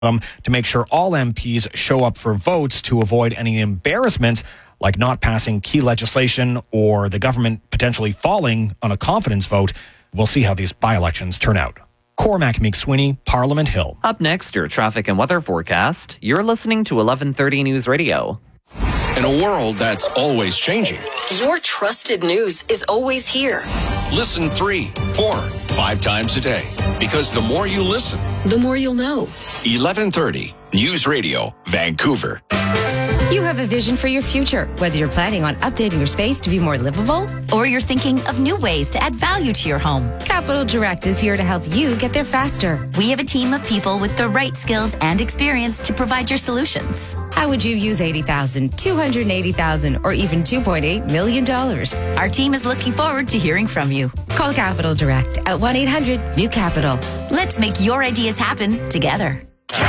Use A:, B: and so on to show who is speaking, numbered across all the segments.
A: to make sure all MPs show up for votes to avoid any embarrassments like not passing key legislation or the government potentially falling on a confidence vote. We'll see how these by-elections turn out. Cormac McSweeney, Parliament Hill.
B: Up next, your traffic and weather forecast. You're listening to 1130 News Radio.
C: In a world that's always changing,
D: your trusted news is always here.
C: Listen 3, 4, 5 times a day. Because the more you listen,
D: the more you'll know.
C: 1130 News Radio, Vancouver.
E: You have a vision for your future, whether you're planning on updating your space to be more livable,
F: or you're thinking of new ways to add value to your home.
E: Capital Direct is here to help you get there faster.
F: We have a team of people with the right skills and experience to provide your solutions.
E: How would you use $80,000, $280,000, or even $2.8 million?
F: Our team is looking forward to hearing from you.
E: Call Capital Direct at 1-800-NEW-CAPITAL.
F: Let's make your ideas happen together.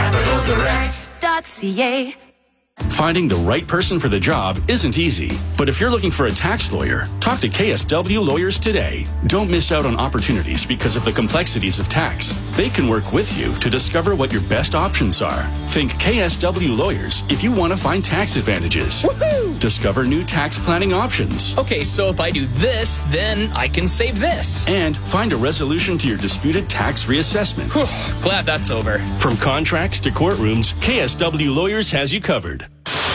F: CapitalDirect.ca.
G: Finding the right person for the job isn't easy, but if you're looking for a tax lawyer, talk to KSW Lawyers today. Don't miss out on opportunities because of the complexities of tax. They can work with you to discover what your best options are. Think KSW Lawyers if you want to find tax advantages.
H: Woohoo!
G: Discover new tax planning options.
H: Okay, so if I do this, then I can save this.
G: And find a resolution to your disputed tax reassessment.
H: Whew, glad that's over.
G: From contracts to courtrooms, KSW Lawyers has you covered.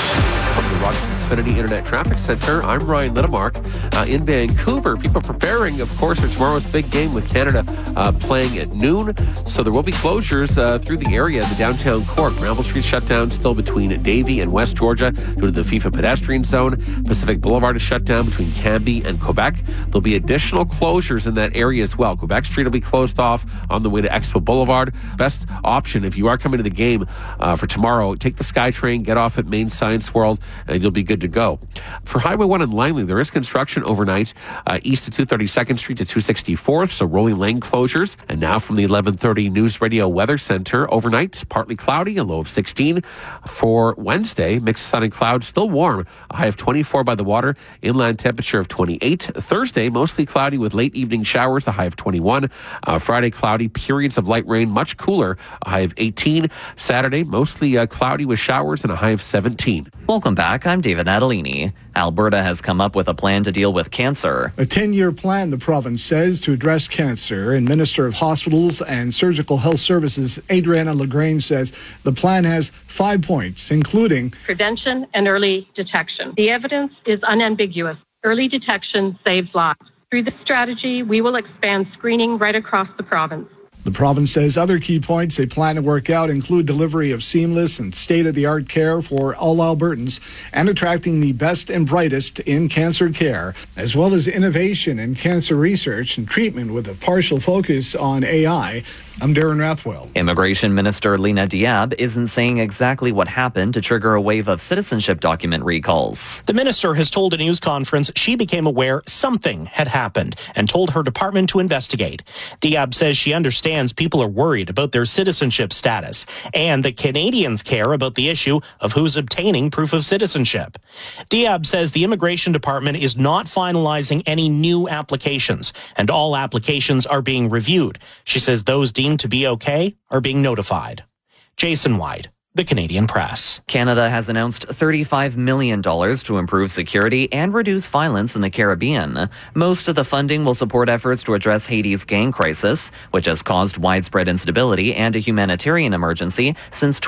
I: From the Rogers Xfinity Internet Traffic Center, I'm Ryan Littlemark. In Vancouver, people preparing, of course, for tomorrow's big game with Canada playing at noon. So there will be closures through the area in the downtown core. Granville Street shut down still between Davie and West Georgia due to the FIFA pedestrian zone. Pacific Boulevard is shut down between Cambie and Quebec. There'll be additional closures in that area as well. Quebec Street will be closed off on the way to Expo Boulevard. Best option if you are coming to the game for tomorrow, take the SkyTrain, get off at Main Science World, and you'll be good to go. For Highway 1 in Langley, there is construction overnight east of 232nd Street to 264th, so rolling lane closures. And now from the 1130 News Radio Weather Center, overnight, partly cloudy, a low of 16. For Wednesday, mixed sun and clouds, still warm, a high of 24 by the water, inland temperature of 28. Thursday, mostly cloudy with late evening showers, a high of 21. Friday, cloudy, periods of light rain, much cooler, a high of 18. Saturday, mostly cloudy with showers and a high of 17.
B: Welcome back. I'm David Natalini. Alberta has come up with a plan to deal with cancer.
J: A 10-year plan, the province says, to address cancer. And Minister of Hospitals and Surgical Health Services, Adriana LaGrange, says the plan has 5 points, including
K: prevention and early detection. The evidence is unambiguous. Early detection saves lives. Through this strategy, we will expand screening right across the province.
J: The province says other key points they plan to work out include delivery of seamless and state-of-the-art care for all Albertans and attracting the best and brightest in cancer care, as well as innovation in cancer research and treatment with a partial focus on AI. I'm Darren Rathwell.
B: Immigration Minister Lena Diab isn't saying exactly what happened to trigger a wave of citizenship document recalls.
L: The minister has told a news conference she became aware something had happened and told her department to investigate. Diab says she understands people are worried about their citizenship status and that Canadians care about the issue of who's obtaining proof of citizenship. Diab says the immigration department is not finalizing any new applications and all applications are being reviewed. She says those deemed to be okay are being notified. Jason White, The Canadian Press.
B: Canada has announced $35 million to improve security and reduce violence in the Caribbean. Most of the funding will support efforts to address Haiti's gang crisis, which has caused widespread instability and a humanitarian emergency since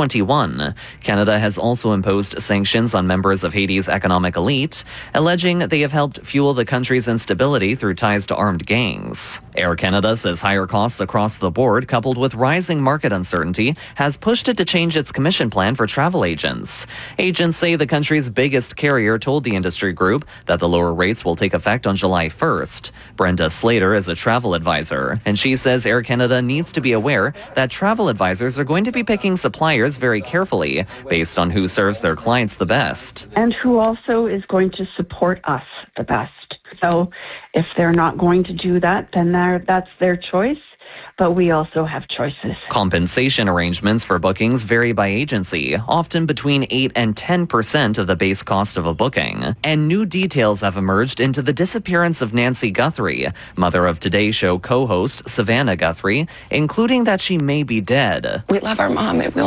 B: 2021. Canada has also imposed sanctions on members of Haiti's economic elite, alleging they have helped fuel the country's instability through ties to armed gangs. Air Canada says higher costs across the board, coupled with rising market uncertainty, has pushed it to change its commission plan for travel agents. Agents say the country's biggest carrier told the industry group that the lower rates will take effect on July 1st. Brenda Slater is a travel advisor, and she says Air Canada needs to be aware that travel advisors are going to be picking suppliers very carefully based on who serves their clients the best.
M: And who also is going to support us the best. So if they're not going to do that, then that's their choice. But we also have choices.
B: Compensation arrangements for bookings vary vary by agency, often between 8 and 10% of the base cost of a booking. And new details have emerged into the disappearance of Nancy Guthrie, mother of Today Show co-host Savannah Guthrie, including that she may be dead.
N: We love our mom.